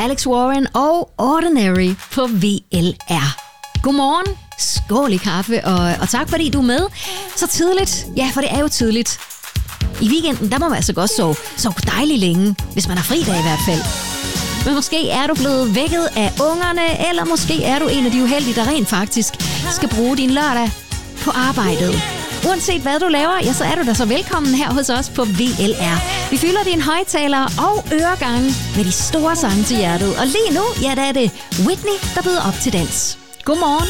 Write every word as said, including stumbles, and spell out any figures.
Alex Warren og Ordinary på V L R. Godmorgen, skål i kaffe, og, og tak fordi du er med så tidligt. Ja, for det er jo tidligt. I weekenden, der må man altså godt sove, sove dejligt længe, hvis man har fridag i hvert fald. Men måske er du blevet vækket af ungerne, eller måske er du en af de uheldige, der rent faktisk skal bruge din lørdag på arbejdet. Uanset hvad du laver, ja, så er du da så velkommen her hos os på V L R. Vi fylder dine højtalere og øregange med de store sange til hjertet. Og lige nu, ja, der er det Whitney, der byder op til dans. Godmorgen.